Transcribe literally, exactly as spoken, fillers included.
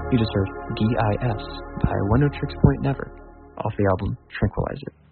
You just heard D I S by One No Tricks Point Never off the album Tranquilizer.